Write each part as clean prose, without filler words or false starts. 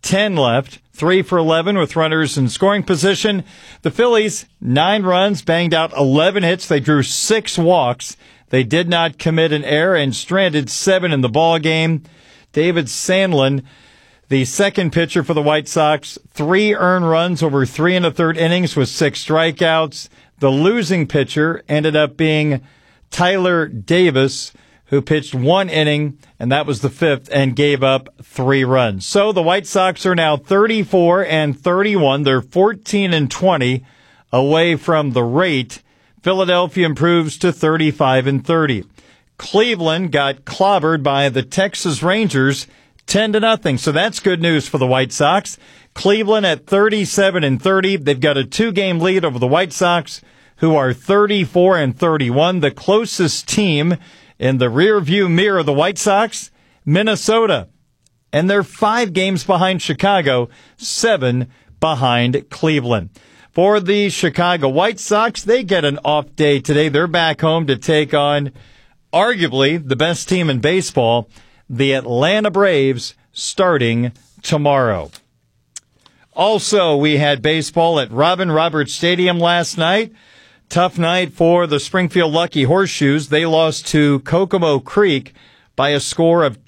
10 left. 3 for 11 with runners in scoring position. The Phillies, 9 runs, banged out 11 hits. They drew 6 walks. They did not commit an error and stranded 7 in the ball game. David Sandlin, the second pitcher for the White Sox, 3 earned runs over 3 1/3 innings with 6 strikeouts. The losing pitcher ended up being Tyler Davis, who pitched 1 inning, and that was the 5th, and gave up 3 runs. So the White Sox are now 34-31. They're 14-20 away from the rate. Philadelphia improves to 35-30. Cleveland got clobbered by the Texas Rangers 10-0. So that's good news for the White Sox. Cleveland at 37-30. They've got a 2-game lead over the White Sox, who are 34-31. The closest team in the rearview mirror of the White Sox, Minnesota. And they're 5 games behind Chicago, 7 behind Cleveland. For the Chicago White Sox, they get an off day today. They're back home to take on arguably the best team in baseball, the Atlanta Braves, starting tomorrow. Also, we had baseball at Robin Roberts Stadium last night. Tough night for the Springfield Lucky Horseshoes. They lost to Kokomo Creek by a score of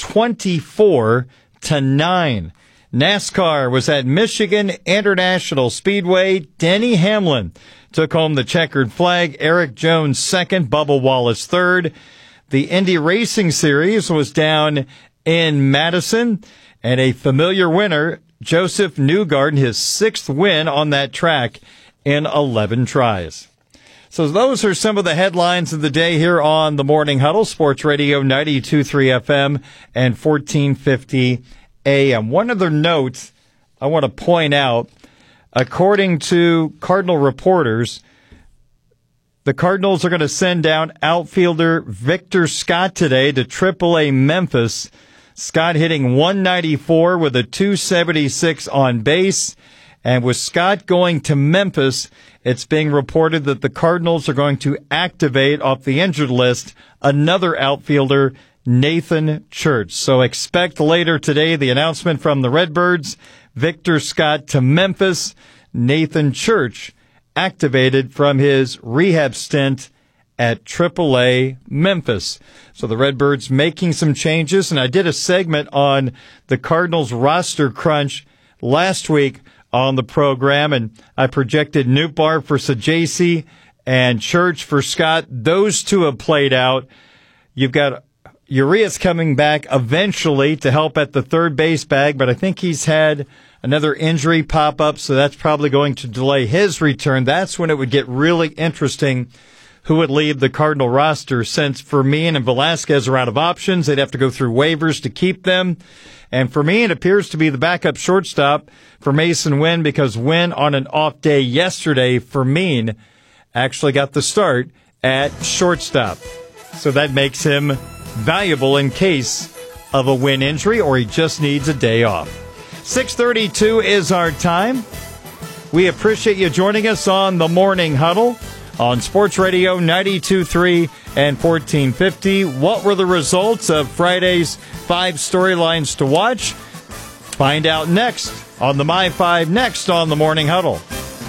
24-9. NASCAR was at Michigan International Speedway. Denny Hamlin took home the checkered flag. Eric Jones second. Bubba Wallace third. The Indy Racing Series was down in Madison, and a familiar winner, Joseph Newgarden, his 6th win on that track in 11 tries. So those are some of the headlines of the day here on the Morning Huddle, Sports Radio 92.3 FM and 1450 AM. One other note I want to point out, according to Cardinal reporters, the Cardinals are going to send down outfielder Victor Scott today to AAA Memphis. Scott hitting 194 with a 276 on base. And with Scott going to Memphis, it's being reported that the Cardinals are going to activate off the injured list another outfielder, Nathan Church. So expect later today the announcement from the Redbirds, Victor Scott to Memphis, Nathan Church activated from his rehab stint at AAA Memphis. So the Redbirds making some changes, and I did a segment on the Cardinals roster crunch last week on the program, and I projected Nootbaar for Sajaci and Church for Scott. Those 2 have played out. You've got Urias coming back eventually to help at the third base bag, but I think he's had another injury pop up, so that's probably going to delay his return. That's when it would get really interesting who would leave the Cardinal roster, since Fermin and Velasquez are out of options. They'd have to go through waivers to keep them. And Fermin appears to be the backup shortstop for Mason Wynn, because Wynn on an off day yesterday, Fermin actually got the start at shortstop. So that makes him valuable in case of a Wynn injury, or he just needs a day off. 6:32 is our time. We appreciate you joining us on the Morning Huddle on Sports Radio 92.3 and 1450. What were the results of Friday's 5 storylines to watch? Find out next on the My 5, next on the Morning Huddle.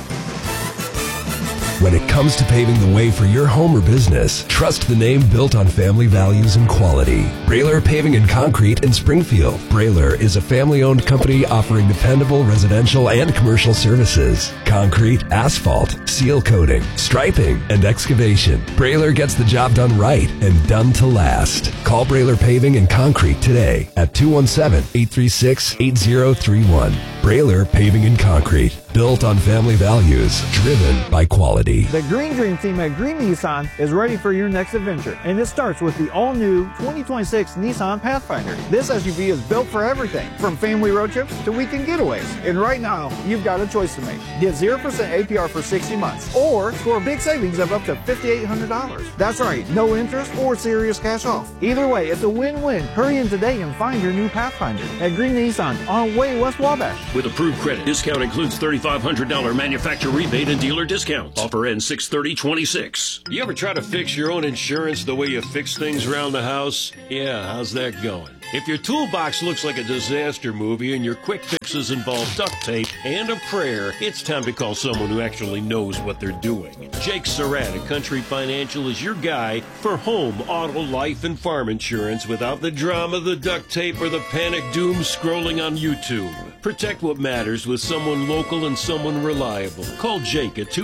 When it comes to paving the way for your home or business, trust the name built on family values and quality. Brailer Paving and Concrete in Springfield. Brailer is a family-owned company offering dependable residential and commercial services. Concrete, asphalt, seal coating, striping, and excavation. Brailer gets the job done right and done to last. Call Brailer Paving and Concrete today at 217-836-8031. Brailer Paving and Concrete. Built on family values, driven by quality. The Green Dream team at Green Nissan is ready for your next adventure, and it starts with the all-new 2026 Nissan Pathfinder. This SUV is built for everything, from family road trips to weekend getaways. And right now, you've got a choice to make. Get 0% APR for 60 months, or score big savings of up to $5,800. That's right, no interest or serious cash off. Either way, it's a win-win. Hurry in today and find your new Pathfinder at Green Nissan on Way West Wabash. With approved credit, discount includes $3,500 manufacturer rebate and dealer discounts. Offer ends 6/30/26. You ever try to fix your own insurance the way you fix things around the house? Yeah, how's that going? If your toolbox looks like a disaster movie and your quick fixes involve duct tape and a prayer, it's time to call someone who actually knows what they're doing. Jake Surratt at Country Financial is your guy for home, auto, life, and farm insurance without the drama, the duct tape, or the panic doom scrolling on YouTube. Protect what matters with someone local and someone reliable. Call Jake at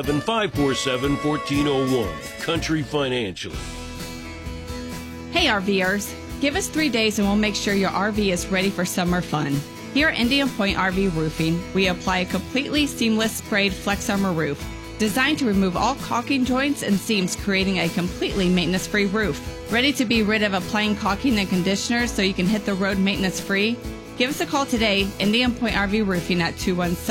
217-547-1401. Country Financial. Hey RVers, give us 3 days and we'll make sure your RV is ready for summer fun. Here at Indian Point RV Roofing, we apply a completely seamless sprayed Flex Armor roof, designed to remove all caulking joints and seams, creating a completely maintenance-free roof. Ready to be rid of applying caulking and conditioners so you can hit the road maintenance-free? Give us a call today, Indian Point RV Roofing at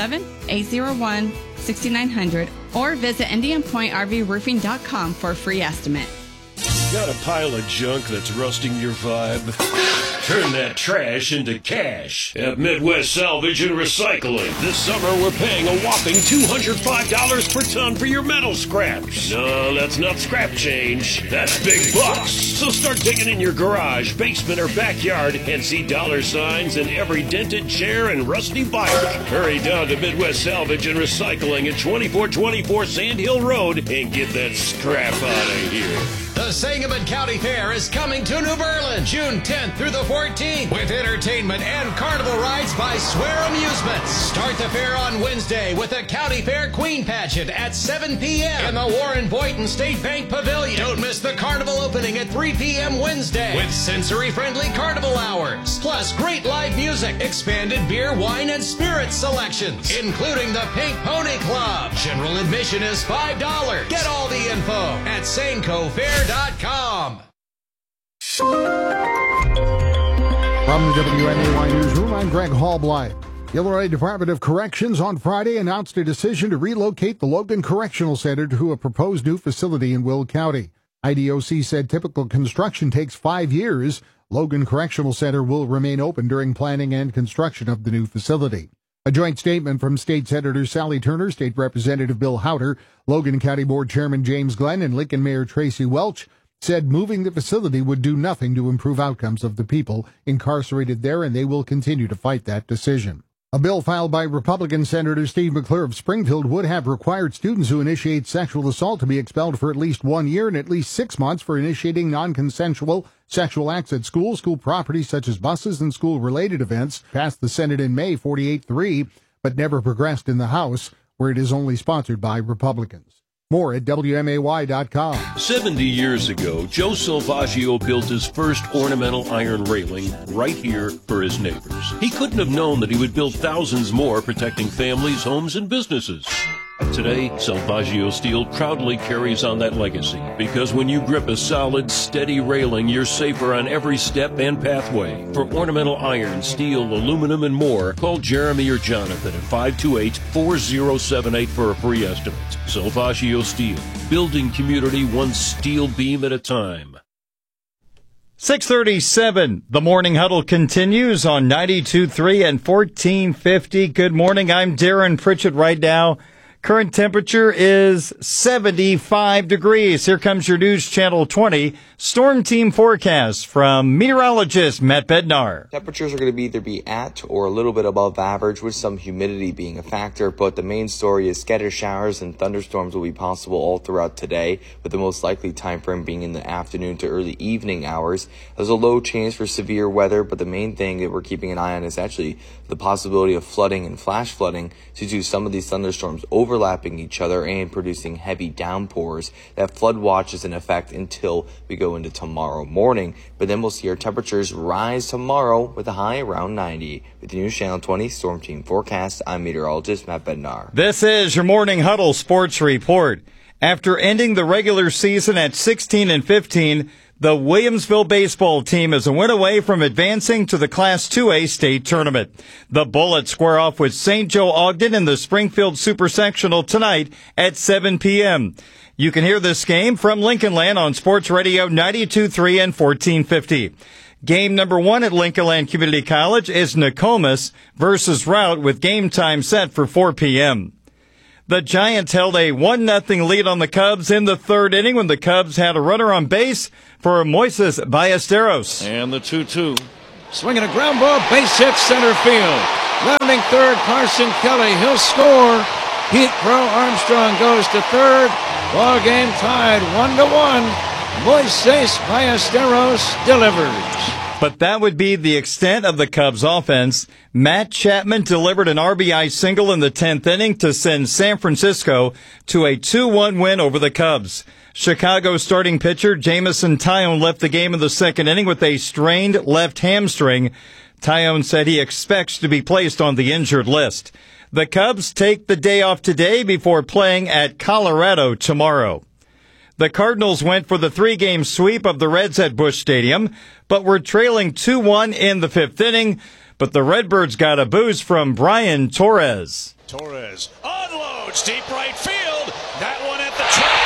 217-801-6900, or visit IndianPointRVRoofing.com for a free estimate. Got a pile of junk that's rusting your vibe? Turn that trash into cash at Midwest Salvage and Recycling. This summer, we're paying a whopping $205 per ton for your metal scraps. No, that's not scrap change. That's big bucks. So start digging in your garage, basement, or backyard and see dollar signs in every dented chair and rusty bike. Hurry down to Midwest Salvage and Recycling at 2424 Sand Hill Road and get that scrap out of here. The Sangamon County Fair is coming to New Berlin, June 10th through the 14th, with entertainment and carnival rides by Swear Amusements. Start the fair on Wednesday with the County Fair Queen Pageant at 7 p.m. in the Warren Boynton State Bank Pavilion. Don't miss the carnival opening at 3 p.m. Wednesday with sensory-friendly carnival hours, plus great live music, expanded beer, wine, and spirits selections, including the Pink Pony Club. General admission is $5. Get all the info at SancoFair.com. From the WMAY Newsroom, I'm Greg Hallbly. The Illinois Department of Corrections on Friday announced a decision to relocate the Logan Correctional Center to a proposed new facility in Will County. IDOC said typical construction takes 5 years. Logan Correctional Center will remain open during planning and construction of the new facility. A joint statement from State Senator Sally Turner, State Representative Bill Houter, Logan County Board Chairman James Glenn, and Lincoln Mayor Tracy Welch said moving the facility would do nothing to improve outcomes of the people incarcerated there, and they will continue to fight that decision. A bill filed by Republican Senator Steve McClure of Springfield would have required students who initiate sexual assault to be expelled for at least 1 year and at least 6 months for initiating non-consensual sexual acts at school property such as buses, and school-related events. Passed the Senate in May 48-3, but never progressed in the House, where it is only sponsored by Republicans. More at WMAY.com. 70 years ago, Joe Salvaggio built his first ornamental iron railing right here for his neighbors. He couldn't have known that he would build thousands more, protecting families, homes, and businesses. Today, Salvaggio Steel proudly carries on that legacy, because when you grip a solid, steady railing, you're safer on every step and pathway. For ornamental iron, steel, aluminum, and more, call Jeremy or Jonathan at 528-4078 for a free estimate. Salvaggio Steel, building community one steel beam at a time. 6:37. The Morning Huddle continues on 92.3 and 1450. Good morning. I'm Darren Pritchett right now. Current temperature is 75 degrees. Here comes your News Channel 20 Storm Team forecast from meteorologist Matt Bednar. Temperatures are going to either be at or a little bit above average, with some humidity being a factor, but the main story is scattered showers and thunderstorms will be possible all throughout today, with the most likely time frame being in the afternoon to early evening hours. There's a low chance for severe weather, but the main thing that we're keeping an eye on is actually the possibility of flooding and flash flooding due to some of these thunderstorms overlapping each other and producing heavy downpours. That flood watch is in effect until we go into tomorrow morning, but then we'll see our temperatures rise tomorrow with a high around 90. With the News Channel 20 Storm Team forecast, I'm meteorologist Matt Bednar. This is your Morning Huddle Sports Report. After ending the regular season at 16-15, the Williamsville baseball team is a win away from advancing to the Class 2A state tournament. The Bullets square off with St. Joe Ogden in the Springfield Super Sectional tonight at 7 p.m. You can hear this game from Lincoln Land on Sports Radio 92.3 and 1450. Game number 1 at Lincoln Land Community College is Nokomis versus Routt, with game time set for 4 p.m. The Giants held a 1-0 lead on the Cubs in the third inning when the Cubs had a runner on base for Moises Ballesteros. And the 2-2. Swinging a ground ball, base hit center field. Rounding third, Carson Kelly. He'll score. Pete Crow Armstrong goes to third. Ball game tied 1-1. Moises Ballesteros delivers. But that would be the extent of the Cubs offense. Matt Chapman delivered an RBI single in the 10th inning to send San Francisco to a 2-1 win over the Cubs. Chicago starting pitcher Jameson Taillon left the game in the second inning with a strained left hamstring. Taillon said he expects to be placed on the injured list. The Cubs take the day off today before playing at Colorado tomorrow. The Cardinals went for the 3-game sweep of the Reds at Busch Stadium, but were trailing 2-1 in the 5th inning. But the Redbirds got a boost from Brian Torres. Torres unloads deep right field. That one at the track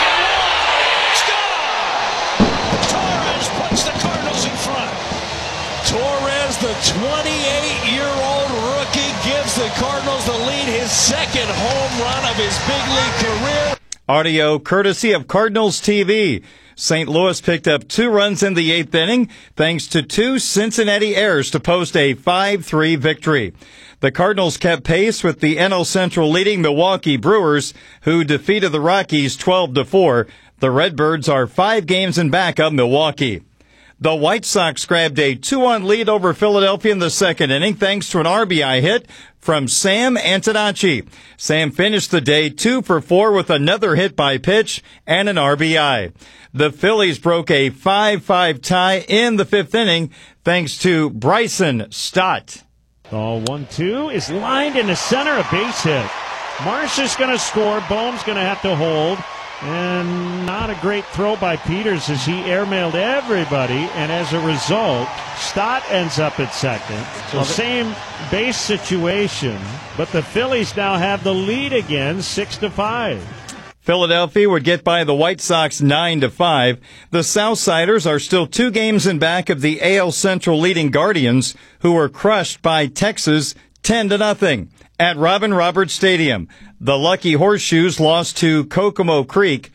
and wide. It's gone. Torres puts the Cardinals in front. Torres, the 28-year-old rookie, gives the Cardinals the lead, his second home run of his big league career. Audio courtesy of Cardinals TV. St. Louis picked up 2 runs in the 8th inning thanks to 2 Cincinnati errors to post a 5-3 victory. The Cardinals kept pace with the NL Central leading Milwaukee Brewers, who defeated the Rockies 12-4. The Redbirds are 5 games in back of Milwaukee. The White Sox grabbed a 2-1 lead over Philadelphia in the second inning thanks to an RBI hit from Sam Antonacci. Sam finished the day 2 for 4 with another hit by pitch and an RBI. The Phillies broke a 5-5 tie in the 5th inning thanks to Bryson Stott. The 1-2 is lined into center, a base hit. Marsh is going to score. Bohm's going to have to hold. And not a great throw by Peters as he airmailed everybody. And as a result, Stott ends up at second. So same base situation. But the Phillies now have the lead again, 6-5. Philadelphia would get by the White Sox 9-5. The Southsiders are still 2 games in back of the AL Central leading Guardians, who were crushed by Texas 10-0 at Robin Roberts Stadium. The Lucky Horseshoes lost to Kokomo Creek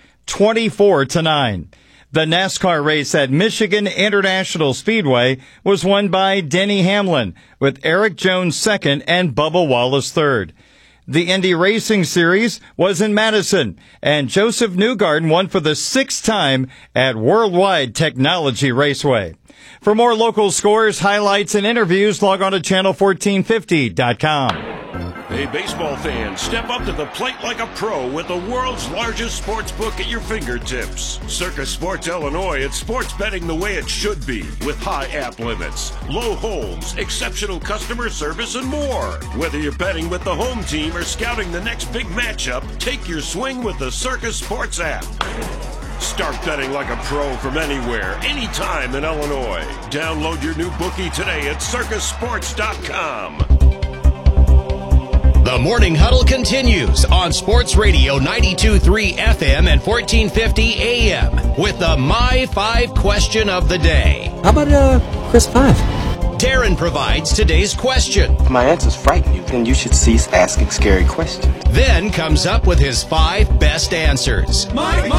24-9. The NASCAR race at Michigan International Speedway was won by Denny Hamlin, with Eric Jones second and Bubba Wallace third. The Indy Racing Series was in Madison, and Joseph Newgarden won for the 6th time at Worldwide Technology Raceway. For more local scores, highlights, and interviews, log on to channel1450.com. Hey, baseball fans, step up to the plate like a pro with the world's largest sports book at your fingertips. Circus Sports Illinois, it's sports betting the way it should be, with high app limits, low holds, exceptional customer service, and more. Whether you're betting with the home team or scouting the next big matchup, take your swing with the Circus Sports app. Start betting like a pro from anywhere, anytime in Illinois. Download your new bookie today at circusports.com. The Morning Huddle continues on Sports Radio 92.3 FM and 1450 AM with the My 5 question of the day. How about Chris 5? Darren provides today's question. If my answers frighten you, then you should cease asking scary questions. Then comes up with his 5 best answers.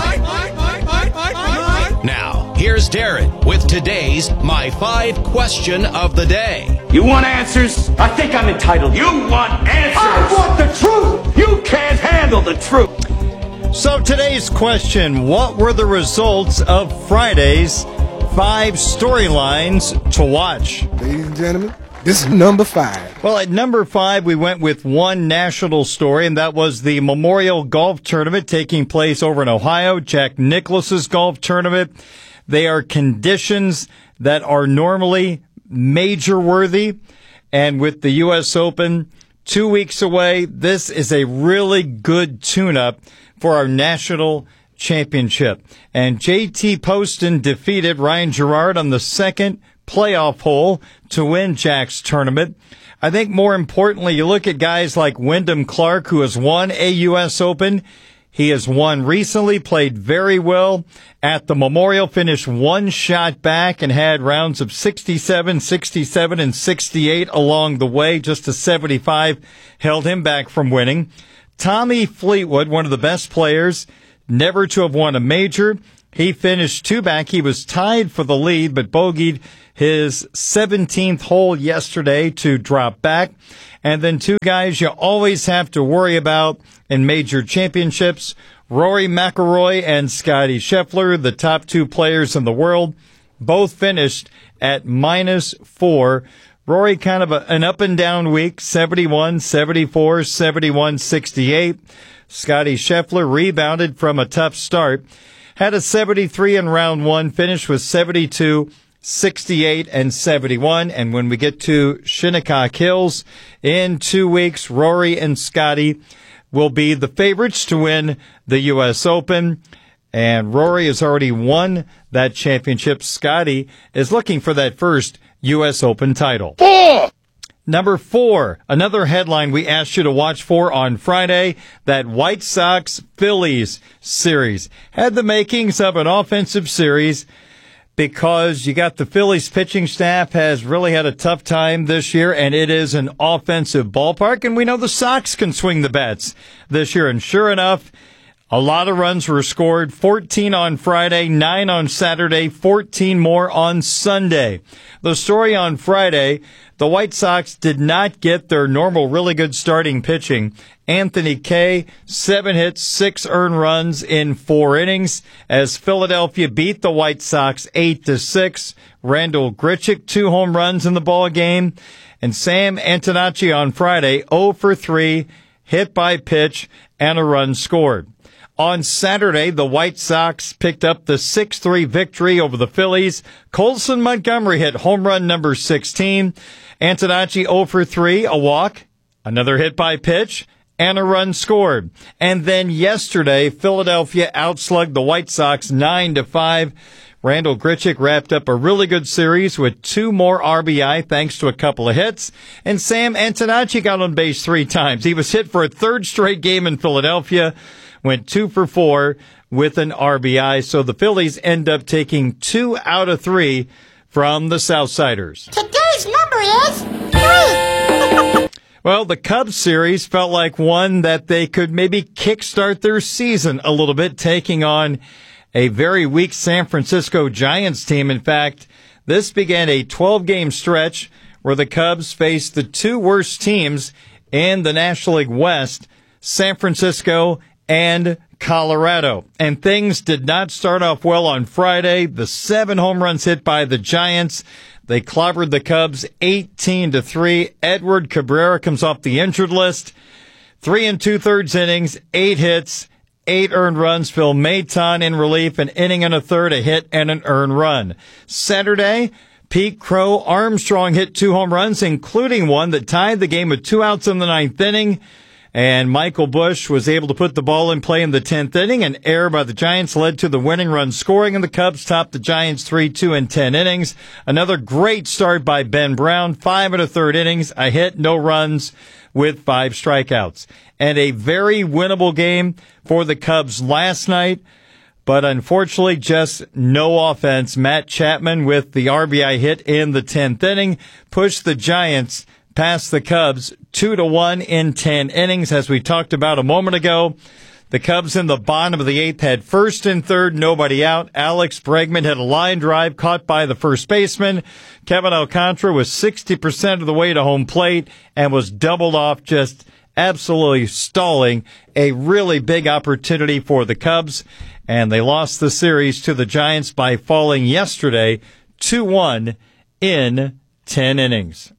Now, here's Darren with today's My 5 question of the day. You want answers? I think I'm entitled. You want answers? I want the truth! You can't handle the truth! So today's question, what were the results of Friday's 5 storylines to watch? Ladies and gentlemen, this is number 5. Well, at number 5, we went with one national story, and that was the Memorial Golf Tournament taking place over in Ohio, Jack Nicklaus's golf tournament. They are conditions that are normally major worthy, and with the U.S. Open 2 weeks away, this is a really good tune-up for our national championship. And J.T. Poston defeated Ryan Gerard on the second playoff hole to win Jack's tournament. I think more importantly, you look at guys like Wyndham Clark, who has won a U.S. Open. He has won recently, played very well at the Memorial, finished one shot back and had rounds of 67, 67, and 68 along the way. Just a 75 held him back from winning. Tommy Fleetwood, one of the best players, never to have won a major. He finished 2 back. He was tied for the lead, but bogeyed his 17th hole yesterday to drop back. And then 2 guys you always have to worry about in major championships, Rory McIlroy and Scottie Scheffler, the top 2 players in the world, both finished at -4. Rory kind of an up-and-down week, 71, 74, 71, 68. Scottie Scheffler rebounded from a tough start. Had a 73 in round 1, finished with 72, 68, and 71. And when we get to Shinnecock Hills in 2 weeks, Rory and Scottie will be the favorites to win the U.S. Open. And Rory has already won that championship. Scottie is looking for that first U.S. Open title. Number 4, another headline we asked you to watch for on Friday, that White Sox-Phillies series. Had the makings of an offensive series because you got the Phillies pitching staff has really had a tough time this year, and it is an offensive ballpark, and we know the Sox can swing the bats this year. And sure enough, a lot of runs were scored, 14 on Friday, 9 on Saturday, 14 more on Sunday. The story on Friday, the White Sox did not get their normal really good starting pitching. Anthony Kay, 7 hits, 6 earned runs in 4 innings as Philadelphia beat the White Sox 8-6. Randall Grichuk, 2 home runs in the ball game. And Sam Antonacci on Friday, 0 for 3, hit by pitch, and a run scored. On Saturday, the White Sox picked up the 6-3 victory over the Phillies. Colson Montgomery hit home run number 16. Antonacci 0 for 3, a walk, another hit by pitch, and a run scored. And then yesterday, Philadelphia outslugged the White Sox 9-5. Randall Grichuk wrapped up a really good series with 2 more RBI thanks to a couple of hits. And Sam Antonacci got on base 3 times. He was hit for a 3rd straight game in Philadelphia. Went 2 for 4 with an RBI. So the Phillies end up taking 2 out of 3 from the Southsiders. Today's number is 3. Well, the Cubs series felt like one that they could maybe kickstart their season a little bit, taking on a very weak San Francisco Giants team. In fact, this began a 12-game stretch where the Cubs faced the 2 worst teams in the National League West, San Francisco and Colorado. And things did not start off well on Friday. The 7 home runs hit by the Giants. They clobbered the Cubs 18-3. Edward Cabrera comes off the injured list. 3 2/3 innings, 8 hits, 8 earned runs. Phil Maton in relief, an inning and a third, a hit and an earned run. Saturday, Pete Crow Armstrong hit 2 home runs, including one that tied the game with 2 outs in the 9th inning. And Michael Busch was able to put the ball in play in the 10th inning. An error by the Giants led to the winning run scoring, and the Cubs topped the Giants 3-2 in 10 innings. Another great start by Ben Brown, 5 1/3 innings, a hit, no runs, with 5 strikeouts. And a very winnable game for the Cubs last night, but unfortunately just no offense. Matt Chapman with the RBI hit in the 10th inning pushed the Giants past the Cubs 2-1 in 10 innings. As we talked about a moment ago, the Cubs in the bottom of the 8th had 1st and 3rd, nobody out. Alex Bregman had a line drive caught by the first baseman. Kevin Alcantara was 60% of the way to home plate and was doubled off, just absolutely stalling a really big opportunity for the Cubs. And they lost the series to the Giants by falling yesterday 2-1 in 10 innings.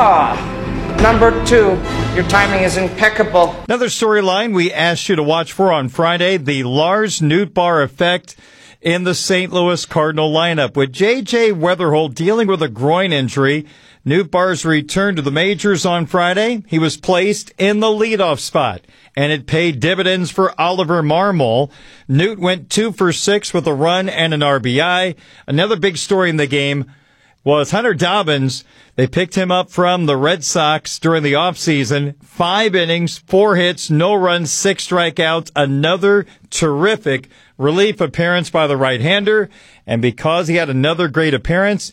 Number 2. Your timing is impeccable. Another storyline we asked you to watch for on Friday, the Lars Nootbaar effect in the St. Louis Cardinal lineup. With J.J. Weatherholt dealing with a groin injury, Nootbaar's return to the majors on Friday, he was placed in the leadoff spot, and it paid dividends for Oliver Marmol. Newt went 2 for 6 with a run and an RBI. Another big story in the game was Hunter Dobbins. They picked him up from the Red Sox during the offseason. 5 innings, 4 hits, no runs, 6 strikeouts. Another terrific relief appearance by the right-hander. And because he had another great appearance,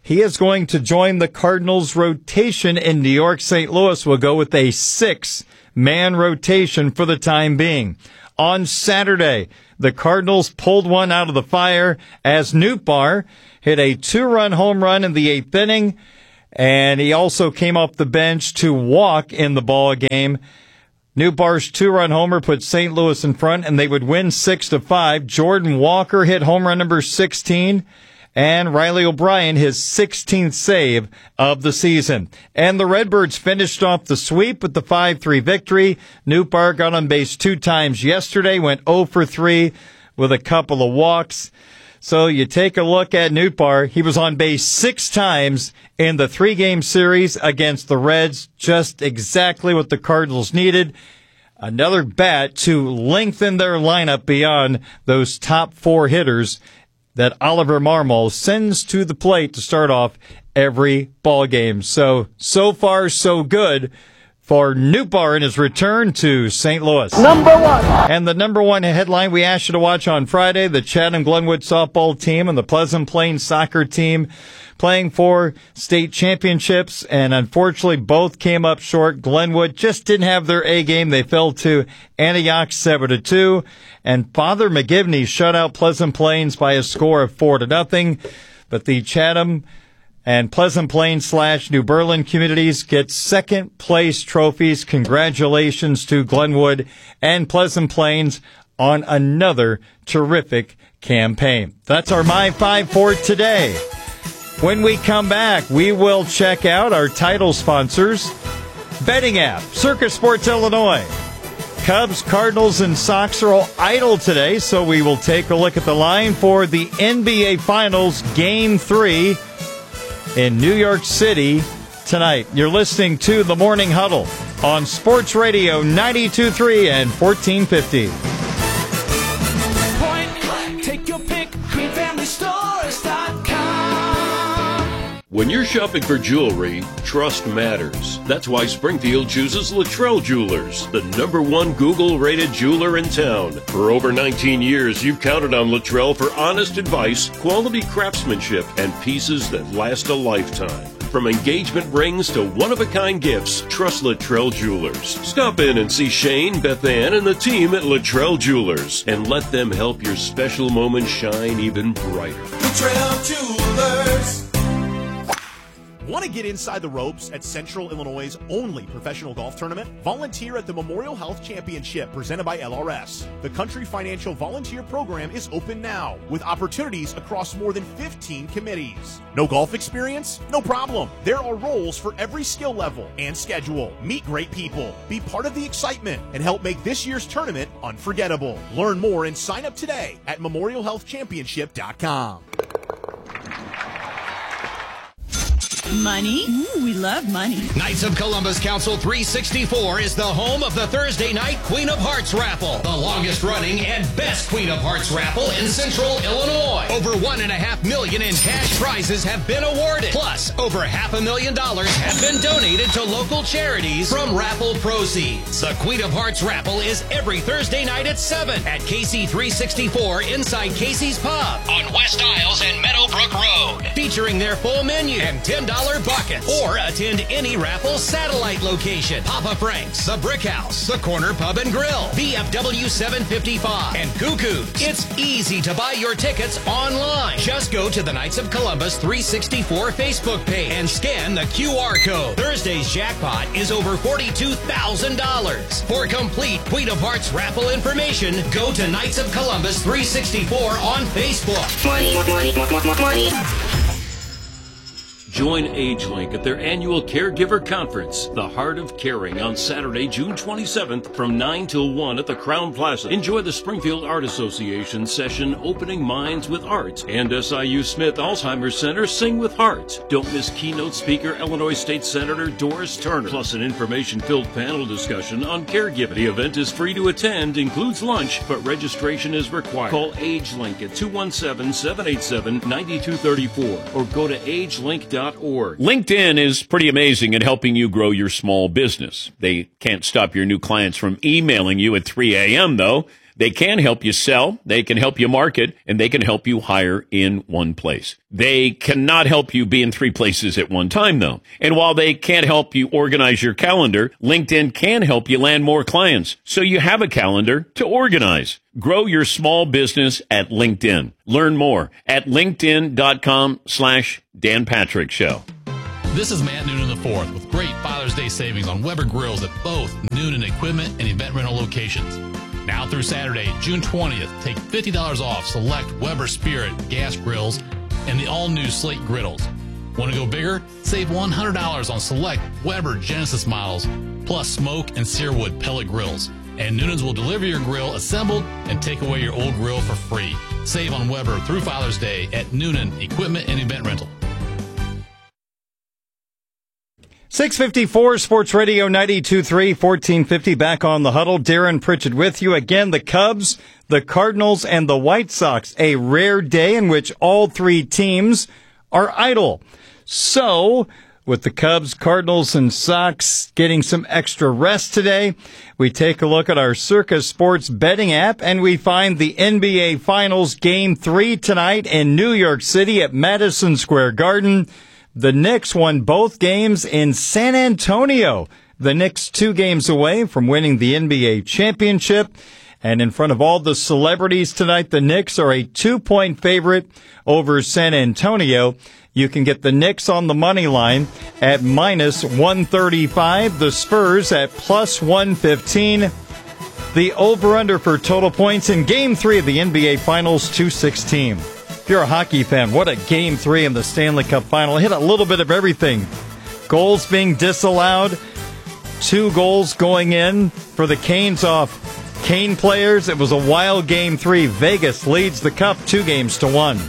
He is going to join the Cardinals rotation in New York. St. Louis will go with a 6-man rotation for the time being. On Saturday, the Cardinals pulled one out of the fire as Nootbaar hit a 2-run home run in the 8th inning, and he also came off the bench to walk in the ball game. Nootbaar's 2-run homer put St. Louis in front, and they would win 6-5. Jordan Walker hit home run number 16, and Riley O'Brien his 16th save of the season. And the Redbirds finished off the sweep with the 5-3 victory. Nootbaar got on base 2 times yesterday, went 0 for 3 with a couple of walks. So you take a look at Nootbaar. He was on base 6 times in the 3-game series against the Reds, just exactly what the Cardinals needed. Another bat to lengthen their lineup beyond those top 4 hitters that Oliver Marmol sends to the plate to start off every ball game. So far, so good for Nootbaar in his return to St. Louis. Number 1. And the number 1 headline we asked you to watch on Friday, the Chatham-Glenwood softball team and the Pleasant Plains soccer team playing for state championships, and unfortunately both came up short. Glenwood just didn't have their A game. They fell to Antioch 7-2, and Father McGivney shut out Pleasant Plains by a score of 4-0. But the Chatham and Pleasant Plains / New Berlin communities get second place trophies. Congratulations to Glenwood and Pleasant Plains on another terrific campaign. That's our My 5 for today. When we come back, we will check out our title sponsors. Betting app, Circus Sports Illinois. Cubs, Cardinals, and Sox are all idle today, so we will take a look at the line for the NBA Finals Game 3 in New York City tonight. You're listening to The Morning Huddle on Sports Radio 92.3 and 1450. Take your pick, QueenFamilyStores.com. When you're shopping for jewelry, trust matters. That's why Springfield chooses Luttrell Jewelers, the #1 Google-rated jeweler in town. For over 19 years, you've counted on Luttrell for honest advice, quality craftsmanship, and pieces that last a lifetime. From engagement rings to one-of-a-kind gifts, trust Luttrell Jewelers. Stop in and see Shane, Beth Ann, and the team at Luttrell Jewelers, and let them help your special moment shine even brighter. Luttrell Jewelers. Want to get inside the ropes at Central Illinois' only professional golf tournament? Volunteer at the Memorial Health Championship presented by LRS. The Country Financial Volunteer Program is open now with opportunities across more than 15 committees. No golf experience? No problem. There are roles for every skill level and schedule. Meet great people. Be part of the excitement and help make this year's tournament unforgettable. Learn more and sign up today at memorialhealthchampionship.com. Money? Ooh, we love money. Knights of Columbus Council 364 is the home of the Thursday night Queen of Hearts raffle, the longest running and best Queen of Hearts raffle in Central Illinois. Over $1.5 million in cash prizes have been awarded. Plus, over $500,000 have been donated to local charities from raffle proceeds. The Queen of Hearts raffle is every Thursday night at 7 at KC 364 inside Casey's Pub on West Isles and Meadowbrook Road, featuring their full menu and $10 buckets, or attend any raffle satellite location. Papa Frank's, the Brick House, the Corner Pub and Grill, VFW 755, and Cuckoo's. It's easy to buy your tickets online. Just go to the Knights of Columbus 364 Facebook page and scan the QR code. Thursday's jackpot is over $42,000. For complete Queen of Hearts raffle information, go to Knights of Columbus 364 on Facebook. Money. Join AgeLink at their annual Caregiver Conference, The Heart of Caring, on Saturday, June 27th from 9 till 1 at the Crown Plaza. Enjoy the Springfield Art Association session, Opening Minds with Art, and SIU Smith Alzheimer's Center, Sing with Heart. Don't miss keynote speaker Illinois State Senator Doris Turner, plus an information-filled panel discussion on caregiving. The event is free to attend, includes lunch, but registration is required. Call AgeLink at 217-787-9234 or go to agelink.org. LinkedIn is pretty amazing at helping you grow your small business. They can't stop your new clients from emailing you at 3 a.m., though. They can help you sell, they can help you market, and they can help you hire in one place. They cannot help you be in 3 places at one time, though. And while they can't help you organize your calendar, LinkedIn can help you land more clients, so you have a calendar to organize. Grow your small business at LinkedIn. Learn more at linkedin.com/Dan Patrick Show. This is Matt Noonan IV with great Father's Day savings on Weber grills at both Noonan Equipment and Event Rental locations. Now through Saturday, June 20th, take $50 off select Weber Spirit gas grills and the all-new Slate griddles. Want to go bigger? Save $100 on select Weber Genesis models, plus smoke and searwood pellet grills. And Noonan's will deliver your grill assembled and take away your old grill for free. Save on Weber through Father's Day at Noonan Equipment and Event Rental. 654 Sports Radio 92.3, 1450 back on the huddle. Darren Pritchett with you again. The Cubs, the Cardinals, and the White Sox. A rare day in which all 3 teams are idle. So, with the Cubs, Cardinals, and Sox getting some extra rest today, we take a look at our Circa Sports betting app, and we find the NBA Finals Game 3 tonight in New York City at Madison Square Garden. The Knicks won both games in San Antonio. The Knicks 2 games away from winning the NBA championship. And in front of all the celebrities tonight, the Knicks are a 2-point favorite over San Antonio. You can get the Knicks on the money line at -135. The Spurs at +115. The over-under for total points in Game 3 of the NBA Finals, 216. If you're a hockey fan, what a Game 3 in the Stanley Cup Final. Hit a little bit of everything. Goals being disallowed. 2 goals going in for the Canes off Kane players. It was a wild Game 3. Vegas leads the Cup 2-1.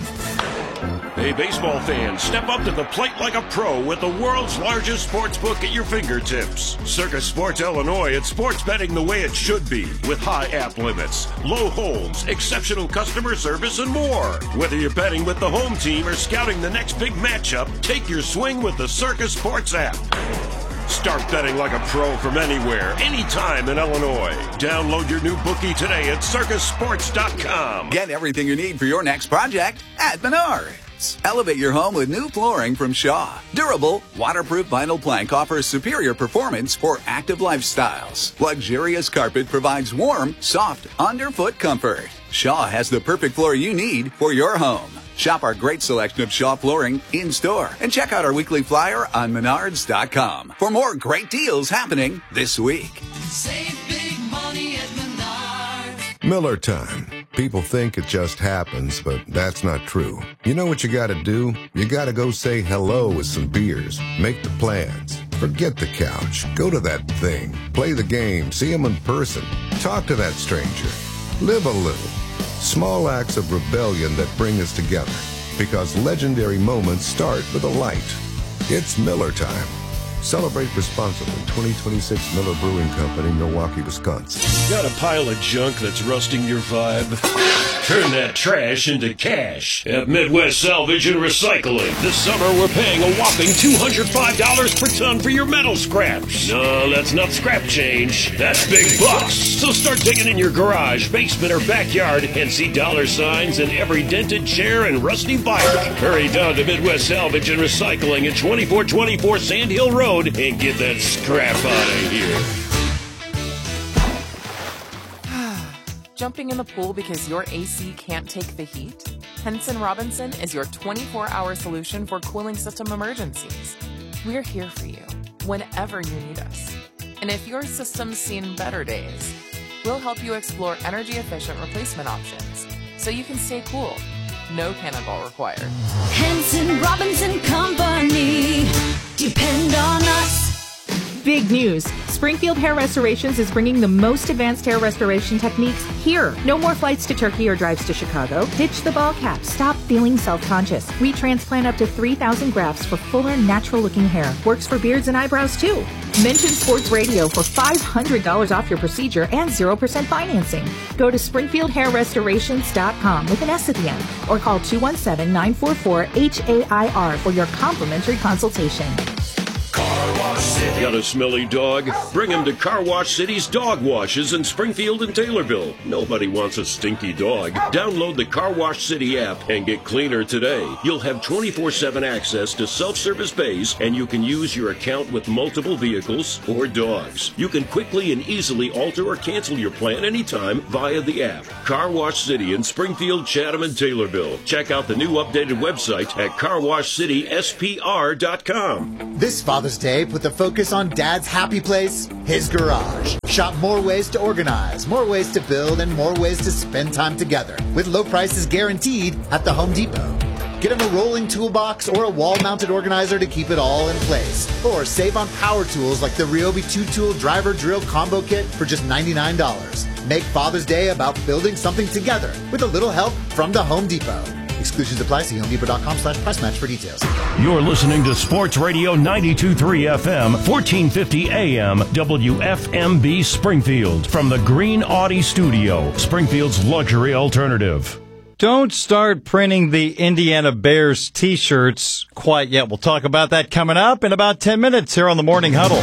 Hey, baseball fans, step up to the plate like a pro with the world's largest sports book at your fingertips. Circa Sports Illinois, it's sports betting the way it should be, with high app limits, low holds, exceptional customer service, and more. Whether you're betting with the home team or scouting the next big matchup, take your swing with the Circa Sports app. Start betting like a pro from anywhere, anytime in Illinois. Download your new bookie today at circusports.com. Get everything you need for your next project at Menards. Elevate your home with new flooring from Shaw. Durable, waterproof vinyl plank offers superior performance for active lifestyles. Luxurious carpet provides warm, soft, underfoot comfort. Shaw has the perfect floor you need for your home. Shop our great selection of Shaw flooring in-store and check out our weekly flyer on Menards.com for more great deals happening this week. Save big money at Menards. Miller time. People think it just happens, but that's not true. You know what you gotta do? You gotta go say hello with some beers. Make the plans. Forget the couch. Go to that thing. Play the game. See them in person. Talk to that stranger. Live a little. Small acts of rebellion that bring us together. Because legendary moments start with a light. It's Miller time. Celebrate responsibly. 2026 Miller Brewing Company, Milwaukee, Wisconsin. Got a pile of junk that's rusting your vibe? Turn that trash into cash at Midwest Salvage and Recycling. This summer, we're paying a whopping $205 per ton for your metal scraps. No, that's not scrap change. That's big bucks. So start digging in your garage, basement, or backyard and see dollar signs in every dented chair and rusty bike. Hurry down to Midwest Salvage and Recycling at 2424 Sand Hill Road and get that scrap out of here. Jumping in the pool because your AC can't take the heat? Henson Robinson is your 24-hour solution for cooling system emergencies. We're here for you whenever you need us. And if your system's seen better days, we'll help you explore energy-efficient replacement options so you can stay cool. No cannonball required. Henson Robinson Company. Depend on us. Big news. Springfield Hair Restorations is bringing the most advanced hair restoration techniques here. No more flights to Turkey or drives to Chicago. Ditch the ball cap. Stop feeling self-conscious. We transplant up to 3,000 grafts for fuller, natural-looking hair. Works for beards and eyebrows, too. Mention Sports Radio for $500 off your procedure and 0% financing. Go to SpringfieldHairRestorations.com with an S at the end or call 217-944-HAIR for your complimentary consultation. Car wash City. Got a smelly dog? Bring him to Car Wash City's dog washes in Springfield and Taylorville. Nobody wants a stinky dog. Download the Car Wash City app and get cleaner today. You'll have 24/7 access to self-service bays, and you can use your account with multiple vehicles or dogs. You can quickly and easily alter or cancel your plan anytime via the app. Car Wash City in Springfield, Chatham, and Taylorville. Check out the new updated website at carwashcityspr.com. This Father's Day, put the focus on Dad's happy place, his garage. Shop more ways to organize, more ways to build, and more ways to spend time together. With low prices guaranteed at the Home Depot. Get him a rolling toolbox or a wall-mounted organizer to keep it all in place. Or save on power tools like the Ryobi 2-tool driver drill combo kit for just $99. Make Father's Day about building something together with a little help from the Home Depot. Exclusions apply. See HomeDepot.com/price match for details. You're listening to Sports Radio 92.3 FM, 1450 AM, WFMB Springfield. From the Green Audi Studio, Springfield's luxury alternative. Don't start printing the Indiana Bears T-shirts quite yet. We'll talk about that coming up in about 10 minutes here on the Morning Huddle.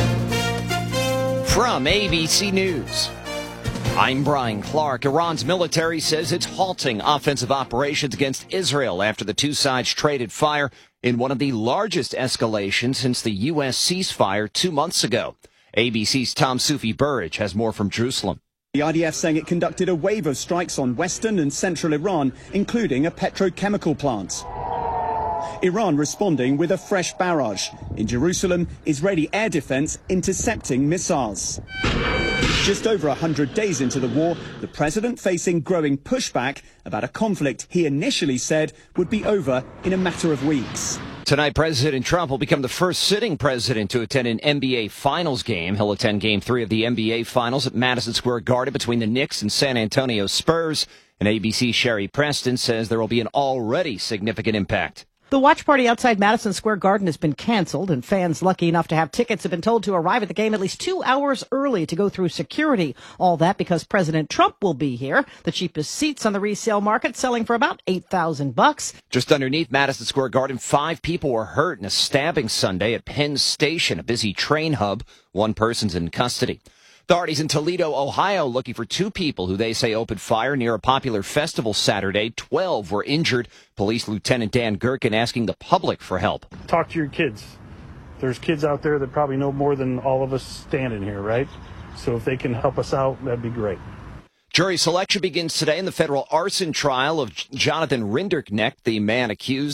From ABC News, I'm Brian Clark. Iran's military says it's halting offensive operations against Israel after the two sides traded fire in one of the largest escalations since the U.S. ceasefire 2 months ago. ABC's Tom Soufi-Burridge has more from Jerusalem. The IDF saying it conducted a wave of strikes on western and central Iran, including a petrochemical plant. Iran responding with a fresh barrage. In Jerusalem, Israeli air defense intercepting missiles. Just over 100 days into the war, the president facing growing pushback about a conflict he initially said would be over in a matter of weeks. Tonight, President Trump will become the first sitting president to attend an NBA Finals game. He'll attend Game 3 of the NBA Finals at Madison Square Garden between the Knicks and San Antonio Spurs. And ABC's Sherry Preston says there will be an already significant impact. The watch party outside Madison Square Garden has been canceled, and fans lucky enough to have tickets have been told to arrive at the game at least 2 hours early to go through security. All that because President Trump will be here. The cheapest seats on the resale market selling for about $8,000. Just underneath Madison Square Garden, 5 people were hurt in a stabbing Sunday at Penn Station, a busy train hub. 1 person's in custody. Authorities in Toledo, Ohio, looking for 2 people who they say opened fire near a popular festival Saturday. 12 were injured. Police Lieutenant Dan Gherkin asking the public for help. Talk to your kids. There's kids out there that probably know more than all of us standing here, right? So if they can help us out, that'd be great. Jury selection begins today in the federal arson trial of Jonathan Rinderknecht, the man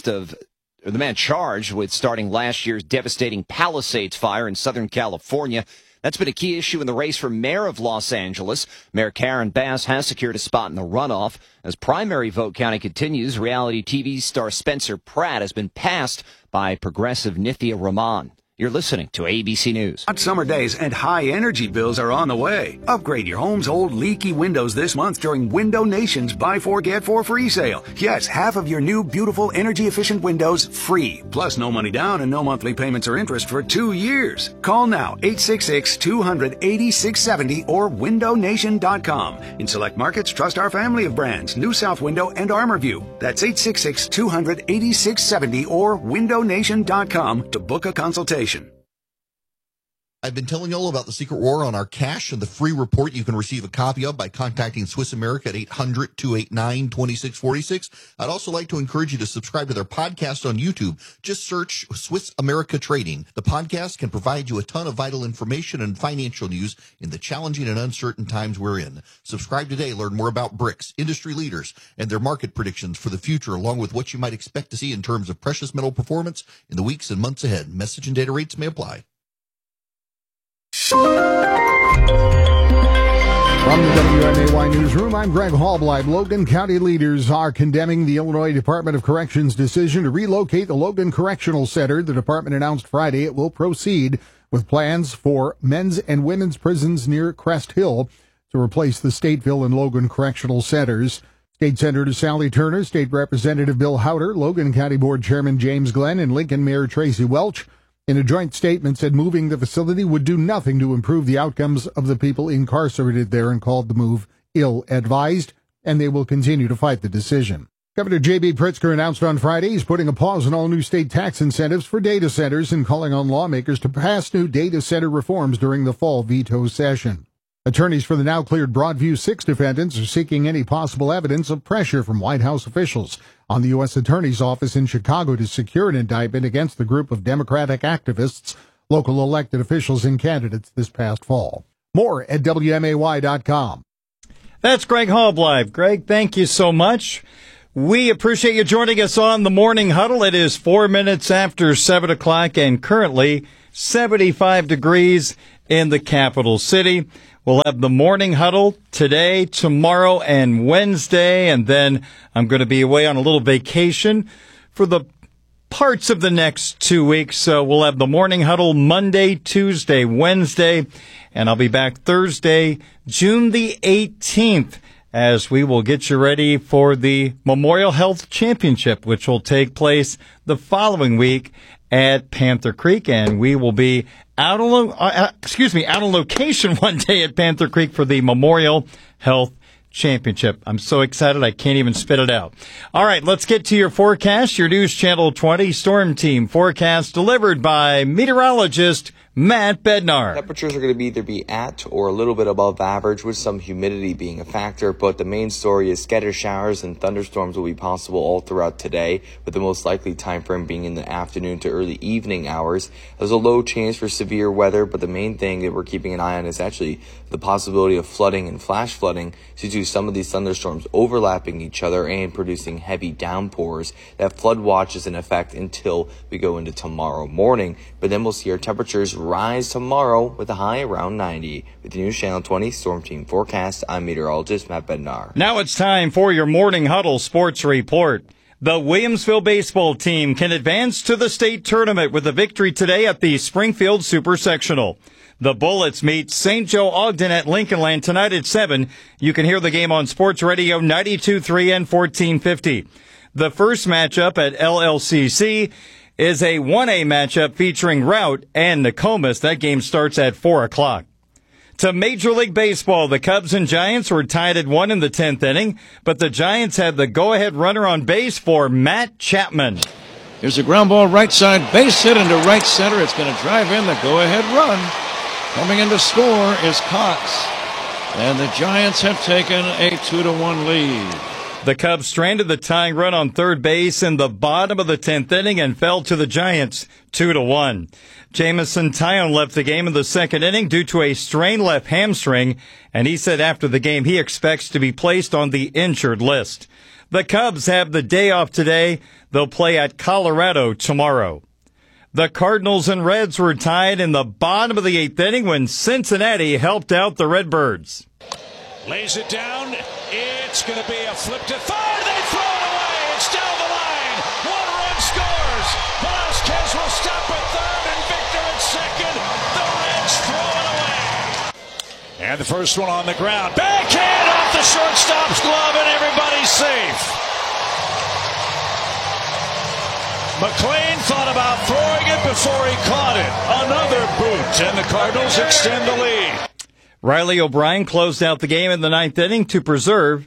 charged with starting last year's devastating Palisades fire in Southern California. That's been a key issue in the race for mayor of Los Angeles. Mayor Karen Bass has secured a spot in the runoff. As primary vote counting continues, reality TV star Spencer Pratt has been passed by progressive Nithya Rahman. You're listening to ABC News. Hot summer days and high energy bills are on the way. Upgrade your home's old leaky windows this month during Window Nation's Buy 4 Get 4 free sale. Yes, half of your new beautiful energy efficient windows free. Plus no money down and no monthly payments or interest for 2 years. Call now 866-200-8670 or windownation.com. In select markets, trust our family of brands, New South Window and ArmorView. That's 866-200-8670 or windownation.com to book a consultation. I've been telling you all about the Secret War on our cash and the free report you can receive a copy of by contacting Swiss America at 800-289-2646. I'd also like to encourage you to subscribe to their podcast on YouTube. Just search Swiss America Trading. The podcast can provide you a ton of vital information and financial news in the challenging and uncertain times we're in. Subscribe today. Learn more about BRICS, industry leaders, and their market predictions for the future, along with what you might expect to see in terms of precious metal performance in the weeks and months ahead. Message and data rates may apply. From the WMAY Newsroom, I'm Greg Hallbleib. Logan County leaders are condemning the Illinois Department of Corrections' decision to relocate the Logan Correctional Center. The department announced Friday it will proceed with plans for men's and women's prisons near Crest Hill to replace the Stateville and Logan Correctional Centers. State Senator Sally Turner, State Representative Bill Howder, Logan County Board Chairman James Glenn, and Lincoln Mayor Tracy Welch in a joint statement said moving the facility would do nothing to improve the outcomes of the people incarcerated there and called the move ill-advised, and they will continue to fight the decision. Governor J.B. Pritzker announced on Friday he's putting a pause on all new state tax incentives for data centers and calling on lawmakers to pass new data center reforms during the fall veto session. Attorneys for the now-cleared Broadview 6 defendants are seeking any possible evidence of pressure from White House officials on the U.S. Attorney's Office in Chicago to secure an indictment against the group of Democratic activists, local elected officials, and candidates this past fall. More at WMAY.com. That's Greg Halbleib. Greg, thank you so much. We appreciate you joining us on the Morning Huddle. It is 4 minutes after 7 o'clock and currently 75 degrees in the capital city. We'll have the Morning Huddle today, tomorrow, and Wednesday, and then I'm going to be away on a little vacation for the parts of the next 2 weeks. So we'll have the Morning Huddle Monday, Tuesday, Wednesday, and I'll be back Thursday, June the 18th, as we will get you ready for the Memorial Health Championship, which will take place the following week at Panther Creek, and we will be out on location one day at Panther Creek for the Memorial Health Championship. I'm so excited I can't even spit it out. All right, let's get to your forecast. Your News Channel 20 Storm Team forecast delivered by meteorologist Matt Bednar. Temperatures are going to either be at or a little bit above average, with some humidity being a factor, but the main story is scattered showers and thunderstorms will be possible all throughout today, with the most likely time frame being in the afternoon to early evening hours. There's a low chance for severe weather, but the main thing that we're keeping an eye on is actually the possibility of flooding and flash flooding due to some of these thunderstorms overlapping each other and producing heavy downpours. That flood watch is in effect until we go into tomorrow morning, but then we'll see our temperatures rise tomorrow with a high around 90. With the News Channel 20 Storm Team forecast, I'm meteorologist Matt Bednar. Now it's time for your Morning Huddle Sports Report. The Williamsville baseball team can advance to the state tournament with a victory today at the Springfield Super Sectional. The Bullets meet St. Joe Ogden at Lincolnland tonight at 7. You can hear the game on Sports Radio 92.3 and 1450. The first matchup at LLCC is a 1A matchup featuring Routt and Nokomis. That game starts at 4 o'clock. To Major League Baseball, the Cubs and Giants were tied at 1 in the 10th inning, but the Giants had the go-ahead runner on base for Matt Chapman. Here's a ground ball right side, base hit into right center. It's going to drive in the go-ahead run. Coming in to score is Cox, and the Giants have taken a 2-1 lead. The Cubs stranded the tying run on third base in the bottom of the 10th inning and fell to the Giants 2-1. Jamison Tyone left the game in the second inning due to a strained left hamstring, and he said after the game he expects to be placed on the injured list. The Cubs have the day off today. They'll play at Colorado tomorrow. The Cardinals and Reds were tied in the bottom of the 8th inning when Cincinnati helped out the Redbirds. Lays it down. It's going to be a flip to third. They throw it away. It's down the line. One run scores. Velasquez will stop at third and Victor at second. The Reds throw it away. And the first one on the ground. Backhand off the shortstop's glove and everybody's safe. McLean thought about throwing it before he caught it. Another boot, and the Cardinals extend the lead. Riley O'Brien closed out the game in the 9th inning to preserve.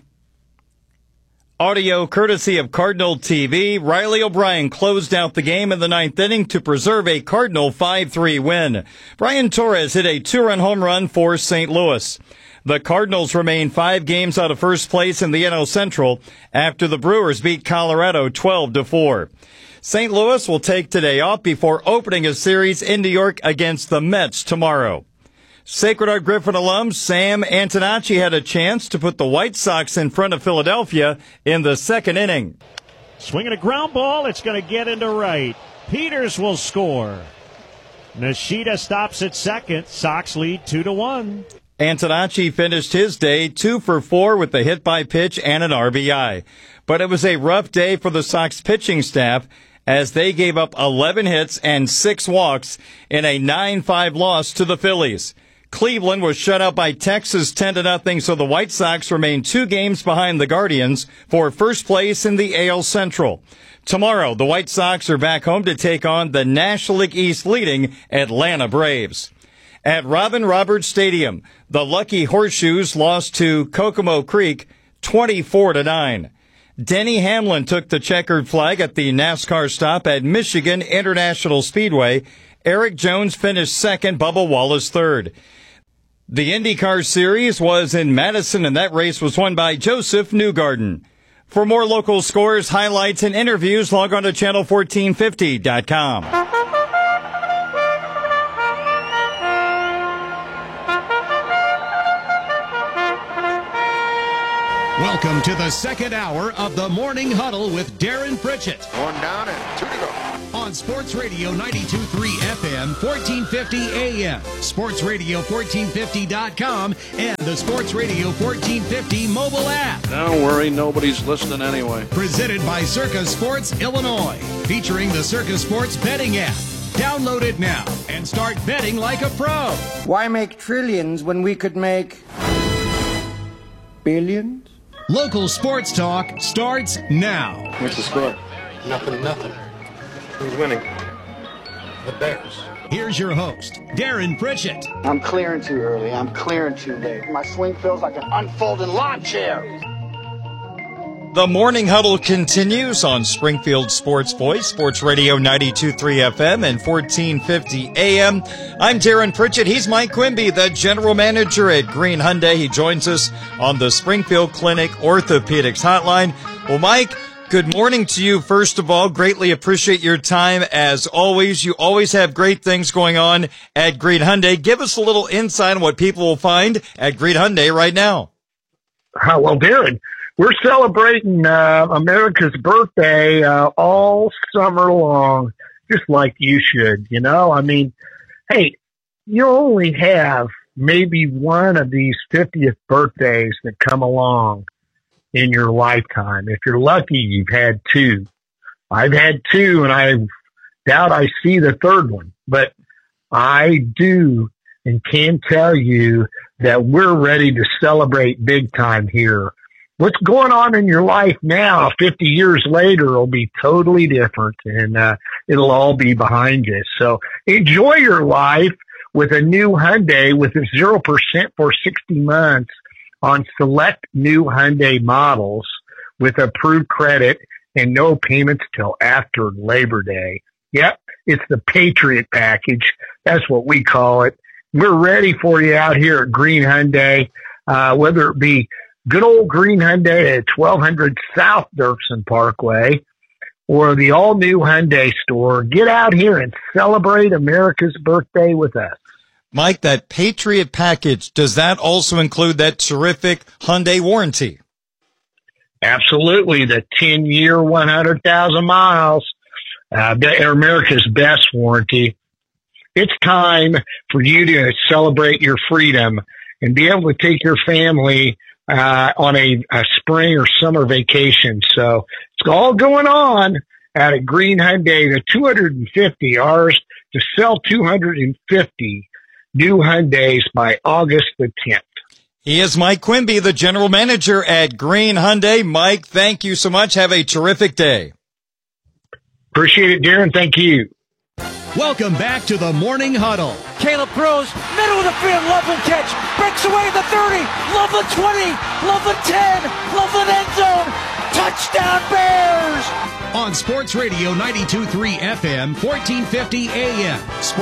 Audio courtesy of Cardinal TV. Riley O'Brien closed out the game in the 9th inning to preserve a Cardinal 5-3 win. Brian Torres hit a 2-run home run for St. Louis. The Cardinals remain 5 games out of first place in the NL Central after the Brewers beat Colorado 12-4. St. Louis will take today off before opening a series in New York against the Mets tomorrow. Sacred Heart Griffin alum Sam Antonacci had a chance to put the White Sox in front of Philadelphia in the second inning. Swinging a ground ball, it's going to get into right. Peters will score. Nishida stops at second. Sox lead 2-1. Antonacci finished his day 2 for 4 with a hit by pitch and an RBI. But it was a rough day for the Sox pitching staff as they gave up 11 hits and 6 walks in a 9-5 loss to the Phillies. Cleveland was shut out by Texas 10-0, so the White Sox remain 2 games behind the Guardians for first place in the AL Central. Tomorrow, the White Sox are back home to take on the National League East leading Atlanta Braves. At Robin Roberts Stadium, the Lucky Horseshoes lost to Kokomo Creek 24-9. Denny Hamlin took the checkered flag at the NASCAR stop at Michigan International Speedway. Eric Jones finished second, Bubba Wallace third. The IndyCar Series was in Madison, and that race was won by Joseph Newgarden. For more local scores, highlights, and interviews, log on to channel1450.com. Welcome to the second hour of the Morning Huddle with Darren Pritchett. One down and two to go. On Sports Radio 92.3 FM, 1450 AM, sportsradio1450.com, and the Sports Radio 1450 mobile app. Don't worry, nobody's listening anyway. Presented by Circa Sports Illinois, featuring the Circa Sports betting app. Download it now and start betting like a pro. Why make trillions when we could make billions? Local sports talk starts now. What's the score? 0-0. Who's winning? The Bears. Here's your host, Darren Pritchett. I'm clearing too early. I'm clearing too late. My swing feels like an unfolding lawn chair. The Morning Huddle continues on Springfield Sports Voice, Sports Radio 92.3 FM and 1450 AM. I'm Darren Pritchett. He's Mike Quimby, the general manager at Green Hyundai. He joins us on the Springfield Clinic Orthopedics Hotline. Well, Mike, good morning to you. First of all, greatly appreciate your time. As always, you always have great things going on at Green Hyundai. Give us a little insight on what people will find at Green Hyundai right now. Well, Darren, we're celebrating America's birthday all summer long, just like you should, you know? I mean, hey, you only have maybe one of these 50th birthdays that come along in your lifetime. If you're lucky, you've had two. I've had two, and I doubt I see the third one. But I do and can tell you that we're ready to celebrate big time here. What's going on in your life now, 50 years later, will be totally different, and it'll all be behind you. So enjoy your life with a new Hyundai with a 0% for 60 months on select new Hyundai models with approved credit and no payments till after Labor Day. Yep, it's the Patriot Package. That's what we call it. We're ready for you out here at Green Hyundai, whether it be good old Green Hyundai at 1200 South Dirksen Parkway or the all-new Hyundai store. Get out here and celebrate America's birthday with us. Mike, that Patriot Package, does that also include that terrific Hyundai warranty? Absolutely. The 10-year, 100,000 miles, America's best warranty. It's time for you to celebrate your freedom and be able to take your family on a spring or summer vacation. So it's all going on at a Green Hyundai, the 250, ours to sell 250 new Hyundais by August the 10th. He is Mike Quimby, the general manager at Green Hyundai. Mike, thank you so much. Have a terrific day. Appreciate it, Darren. Thank you. Welcome back to the Morning Huddle. Caleb Cruz, middle of the field, Loveland catch, breaks away the 30, Loveland 20, Loveland 10, Loveland end zone, touchdown Bears! On Sports Radio 92.3 FM, 1450 AM,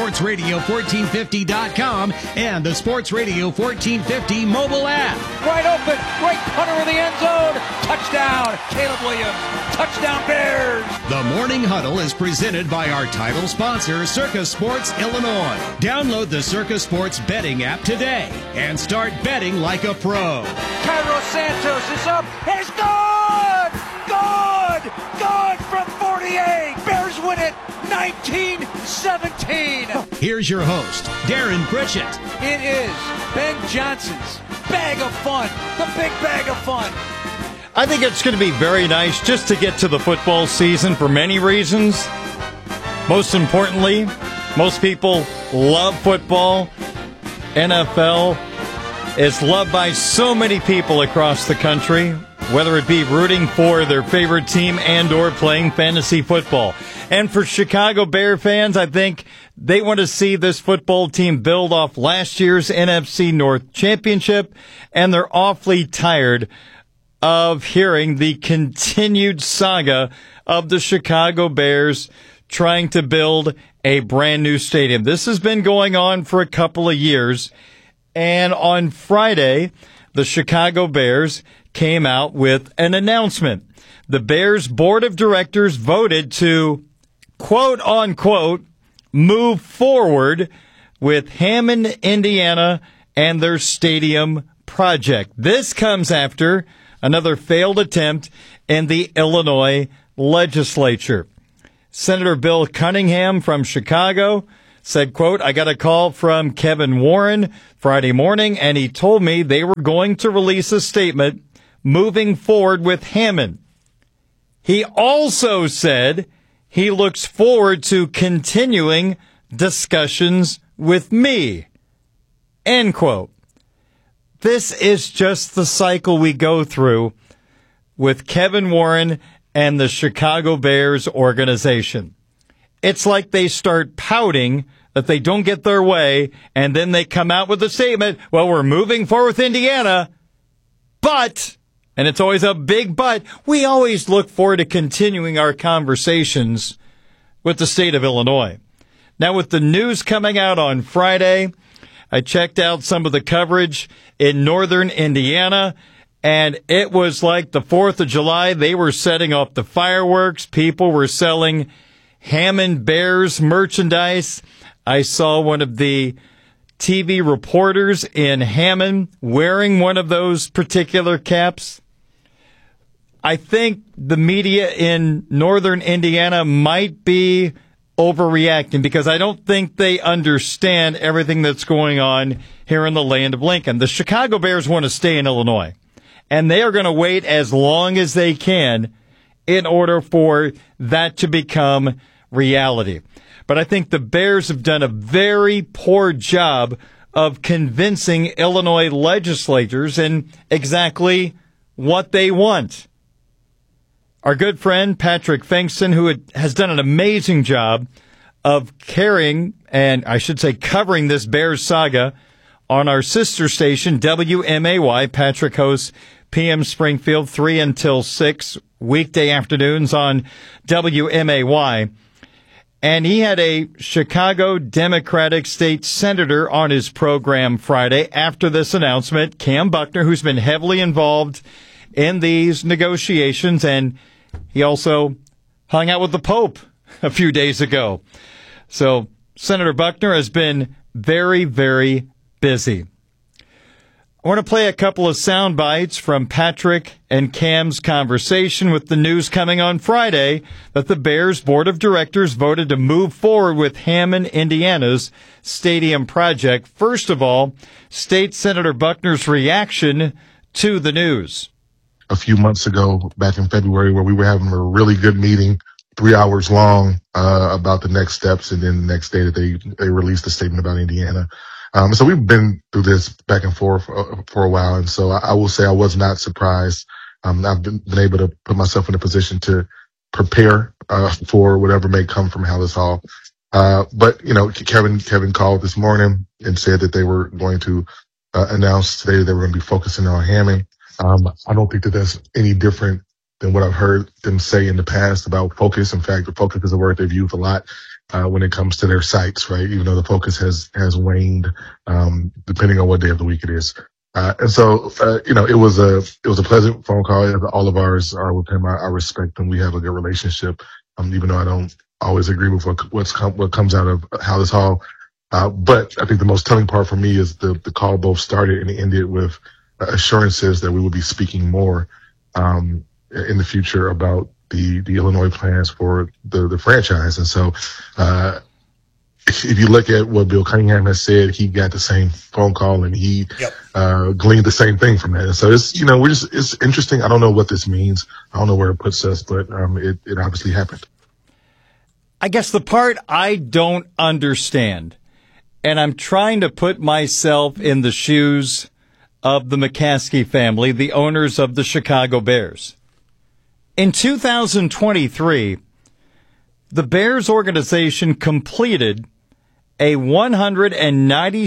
sportsradio1450.com, and the Sports Radio 1450 mobile app. Wide open, great punter in the end zone, touchdown, Caleb Williams, touchdown Bears! The Morning Huddle is presented by our title sponsor, Circa Sports Illinois. Download the Circa Sports betting app today and start betting like a pro. Cairo Santos is up, and it's good! Good! Good from 48! Bears win it 19-17! Here's your host, Darren Pritchett. It is Ben Johnson's Bag of Fun, the big bag of fun. I think it's going to be very nice just to get to the football season for many reasons. Most importantly, most people love football. NFL is loved by so many people across the country, whether it be rooting for their favorite team and or playing fantasy football. And for Chicago Bear fans, I think they want to see this football team build off last year's NFC North Championship, and they're awfully tired of hearing the continued saga of the Chicago Bears trying to build a brand new stadium. This has been going on for a couple of years. And on Friday, the Chicago Bears came out with an announcement. The Bears board of directors voted to, quote unquote, move forward with Hammond, Indiana, and their stadium project. This comes after another failed attempt in the Illinois legislature. Senator Bill Cunningham from Chicago said, quote, I got a call from Kevin Warren Friday morning, and he told me they were going to release a statement moving forward with Hammond. He also said he looks forward to continuing discussions with me, end quote. This is just the cycle we go through with Kevin Warren and the Chicago Bears organization. It's like they start pouting that they don't get their way, and then they come out with a statement, well, we're moving forward with Indiana, but, and it's always a big but, we always look forward to continuing our conversations with the state of Illinois. Now, with the news coming out on Friday, I checked out some of the coverage in northern Indiana, and it was like the 4th of July. They were setting off the fireworks. People were selling Hammond Bears merchandise. I saw one of the TV reporters in Hammond wearing one of those particular caps. I think the media in northern Indiana might be overreacting because I don't think they understand everything that's going on here in the land of Lincoln. The Chicago Bears want to stay in Illinois, and they are going to wait as long as they can in order for that to become reality. But I think the Bears have done a very poor job of convincing Illinois legislators in exactly what they want. Our good friend Patrick Finkston, who has done an amazing job of carrying, and I should say covering this Bears saga on our sister station, WMAY. Patrick hosts PM Springfield 3 until 6 weekday afternoons on WMAY. And he had a Chicago Democratic state senator on his program Friday after this announcement, Cam Buckner, who's been heavily involved in these negotiations, and he also hung out with the Pope a few days ago. So Senator Buckner has been very, very busy. I want to play a couple of sound bites from Patrick and Cam's conversation with the news coming on Friday that the Bears Board of Directors voted to move forward with Hammond, Indiana's stadium project. First of all, State Senator Buckner's reaction to the news. A few months ago, back in February, where we were having a really good meeting, 3 hours long, about the next steps, and then the next day that they released a statement about Indiana. So we've been through this back and forth for a while, and so I will say I was not surprised. I've been able to put myself in a position to prepare for whatever may come from Hallis Hall. But you know, Kevin called this morning and said that they were going to announce today that they were going to be focusing on Hammond. I don't think that that's any different than what I've heard them say in the past about focus. In fact, the focus is a word they've used a lot when it comes to their sites, right? Even though the focus has waned, depending on what day of the week it is. And so, you know, it was a pleasant phone call. All of ours are with him. I respect him. We have a good relationship. Even though I don't always agree with what comes out of Hallis Hall. But I think the most telling part for me is the call both started and ended with assurances that we will be speaking more, in the future about the Illinois plans for the franchise. And so, if you look at what Bill Cunningham has said, he got the same phone call and he gleaned the same thing from that. And so it's, you know, it's interesting. I don't know what this means. I don't know where it puts us, but it obviously happened. I guess the part I don't understand, and I'm trying to put myself in the shoes of the McCaskey family, the owners of the Chicago Bears. In 2023, the Bears organization completed a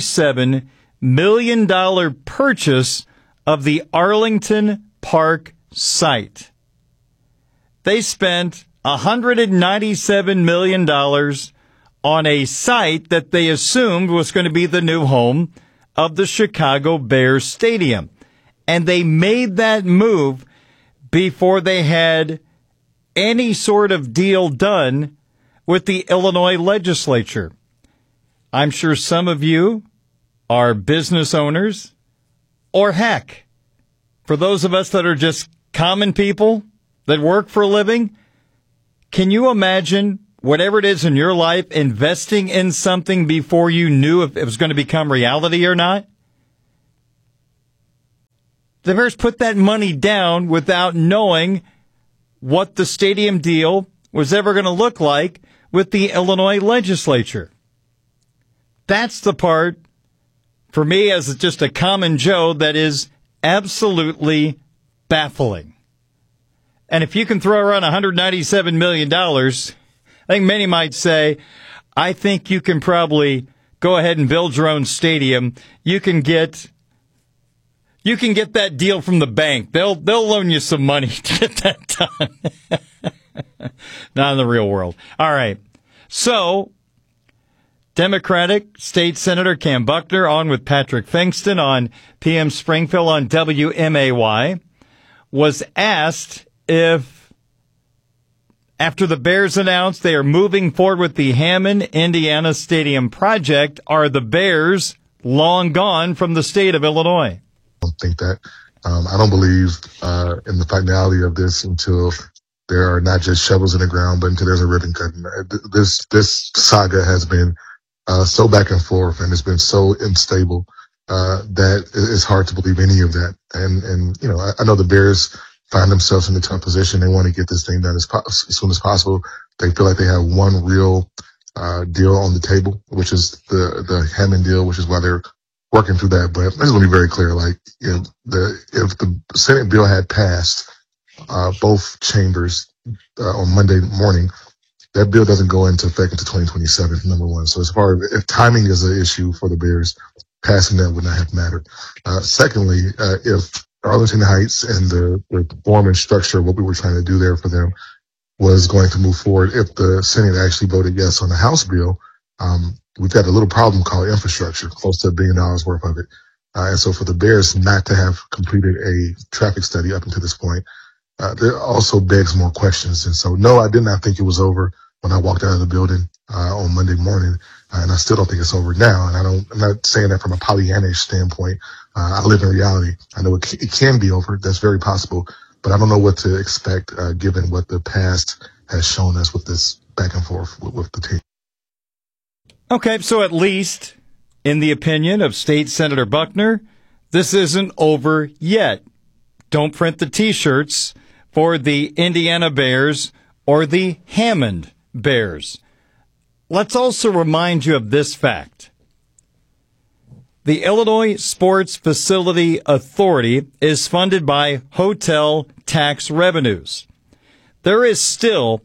$197 million purchase of the Arlington Park site. They spent $197 million on a site that they assumed was going to be the new home of the Chicago Bears Stadium. And they made that move before they had any sort of deal done with the Illinois legislature. I'm sure some of you are business owners, or heck, for those of us that are just common people that work for a living, can you imagine whatever it is in your life investing in something before you knew if it was going to become reality or not? The Bears put that money down without knowing what the stadium deal was ever going to look like with the Illinois legislature. That's the part, for me as just a common Joe, that is absolutely baffling. And if you can throw around $197 million, I think many might say, I think you can probably go ahead and build your own stadium. You can get that deal from the bank. They'll loan you some money to get that done. Not in the real world. All right. So, Democratic State Senator Cam Buckner on with Patrick Pfingsten on PM Springfield on WMAY was asked if, after the Bears announced they are moving forward with the Hammond, Indiana Stadium project, are the Bears long gone from the state of Illinois? I don't think that. I don't believe in the finality of this until there are not just shovels in the ground, but until there's a ribbon cutting. This saga has been so back and forth, and it's been so unstable that it's hard to believe any of that. And you know, I know the Bears find themselves in a tough position. They want to get this thing done as soon as possible. They feel like they have one real deal on the table, which is the Hammond deal, which is why they're working through that. But I just want to be very clear, like, you know, if the Senate bill had passed both chambers on Monday morning, that bill doesn't go into effect until 2027, number one. So as far as if timing is an issue for the Bears, passing that would not have mattered. Secondly, if Arlington Heights and the form and structure of what we were trying to do there for them was going to move forward, if the Senate actually voted yes on the House bill, we've got a little problem called infrastructure, close to $1 billion worth of it. And so for the Bears not to have completed a traffic study up until this point, there also begs more questions. And so, no, I did not think it was over when I walked out of the building on Monday morning, and I still don't think it's over now. And I'm not saying that from a Pollyannish standpoint. I live in reality. I know it can be over. That's very possible, but I don't know what to expect given what the past has shown us with this back and forth with the team. Okay, so at least, in the opinion of State Senator Buckner, this isn't over yet. Don't print the T-shirts for the Indiana Bears or the Hammond Bears. Let's also remind you of this fact. The Illinois Sports Facility Authority is funded by hotel tax revenues. There is still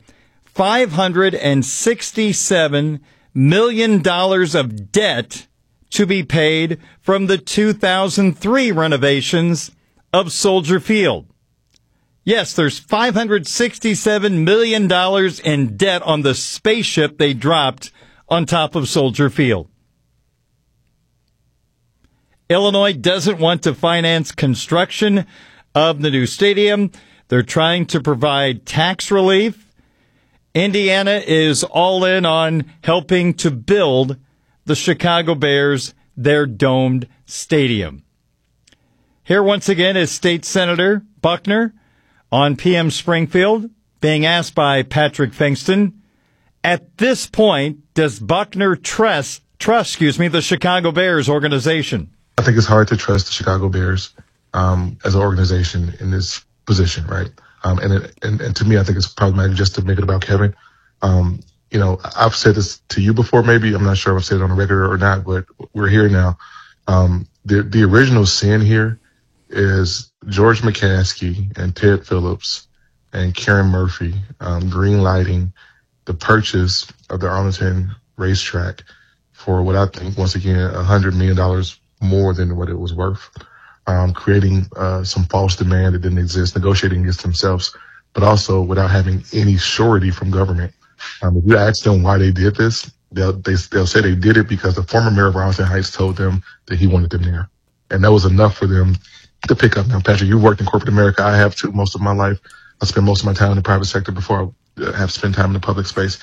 $567 million of debt to be paid from the 2003 renovations of Soldier Field. Yes, there's $567 million in debt on the spaceship they dropped on top of Soldier Field. Illinois doesn't want to finance construction of the new stadium. They're trying to provide tax relief. Indiana is all in on helping to build the Chicago Bears their domed stadium. Here once again is State Senator Buckner on PM Springfield, being asked by Patrick Pfingsten, at this point, does Buckner trust the Chicago Bears organization? I think it's hard to trust the Chicago Bears as an organization in this position, right? And to me, I think it's problematic just to make it about Kevin. You know, I've said this to you before, maybe. I'm not sure if I've said it on the regular or not, but we're here now. The original sin here is George McCaskey and Ted Phillips and Karen Murphy green lighting the purchase of the Arlington racetrack for what I think, once again, $100 million more than what it was worth. creating some false demand that didn't exist, negotiating against themselves, but also without having any surety from government. If you ask them why they did this, they'll say they did it because the former mayor of Arlington Heights told them that he wanted them there. And that was enough for them to pick up. Now, Patrick, you've worked in corporate America. I have too, most of my life. I spent most of my time in the private sector before I have spent time in the public space.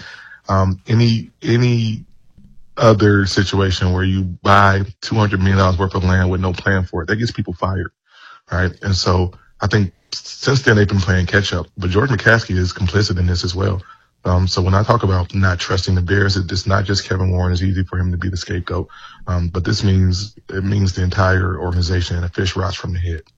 Any other situation where you buy $200 million worth of land with no plan for it, that gets people fired, right? And so I think since then they've been playing catch up, but George McCaskey is complicit in this as well. So when I talk about not trusting the Bears, it's not just Kevin Warren. It's easy for him to be the scapegoat. But it means the entire organization, and a fish rots from the head.